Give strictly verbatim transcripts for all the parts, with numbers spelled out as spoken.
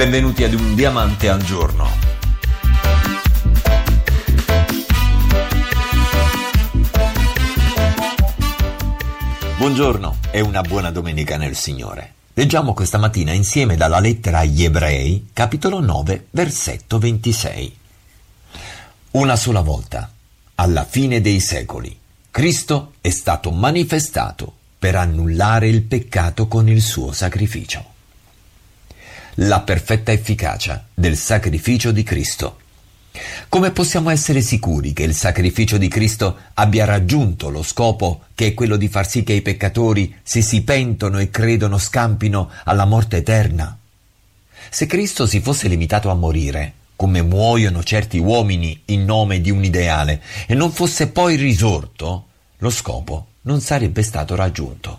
Benvenuti ad un diamante al giorno. Buongiorno e una buona domenica nel Signore. Leggiamo questa mattina insieme dalla lettera agli Ebrei, capitolo nove, versetto ventisei. Una sola volta, alla fine dei secoli, Cristo è stato manifestato per annullare il peccato con il suo sacrificio. La perfetta efficacia del sacrificio di Cristo. Come possiamo essere sicuri che il sacrificio di Cristo abbia raggiunto lo scopo, che è quello di far sì che i peccatori, se si pentono e credono, scampino alla morte eterna? Se Cristo si fosse limitato a morire, come muoiono certi uomini in nome di un ideale, e non fosse poi risorto, lo scopo non sarebbe stato raggiunto.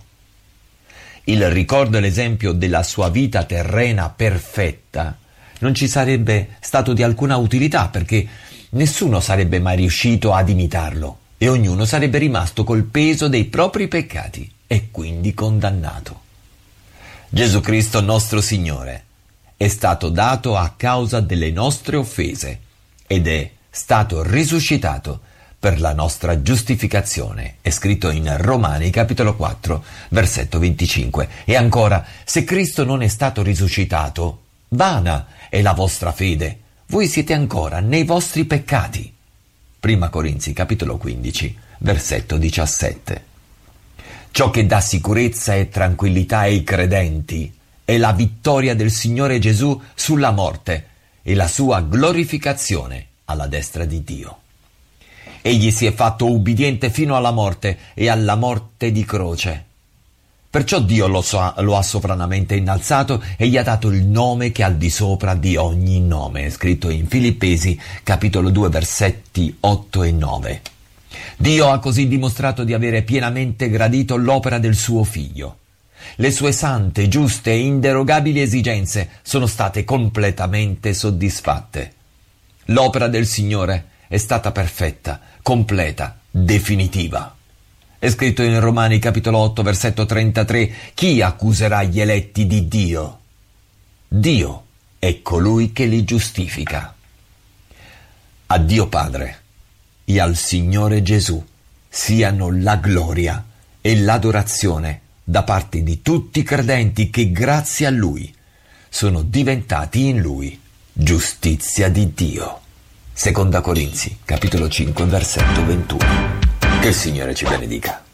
Il ricordo e l'esempio della sua vita terrena perfetta non ci sarebbe stato di alcuna utilità, perché nessuno sarebbe mai riuscito ad imitarlo e ognuno sarebbe rimasto col peso dei propri peccati e quindi condannato. Gesù Cristo nostro Signore è stato dato a causa delle nostre offese ed è stato risuscitato per la nostra giustificazione. È scritto in Romani capitolo quattro versetto venticinque. E ancora, se Cristo non è stato risuscitato, vana è la vostra fede, voi siete ancora nei vostri peccati. Prima Corinzi capitolo quindici versetto diciassette. Ciò che dà sicurezza e tranquillità ai credenti è la vittoria del Signore Gesù sulla morte e la sua glorificazione alla destra di Dio. Egli si è fatto ubbidiente fino alla morte e alla morte di croce. Perciò Dio lo, so, lo ha sovranamente innalzato e gli ha dato il nome che è al di sopra di ogni nome. È scritto in Filippesi capitolo due versetti otto e nove. Dio ha così dimostrato di avere pienamente gradito l'opera del suo Figlio. Le sue sante, giuste e inderogabili esigenze sono state completamente soddisfatte. L'opera del Signore è stata perfetta, completa, definitiva. È scritto in Romani capitolo otto versetto trentatré: chi accuserà gli eletti di Dio? Dio è colui che li giustifica. A Dio Padre e al Signore Gesù siano la gloria e l'adorazione da parte di tutti i credenti che grazie a Lui sono diventati in Lui giustizia di Dio. Seconda Corinzi capitolo cinque versetto ventuno. Che il Signore ci benedica.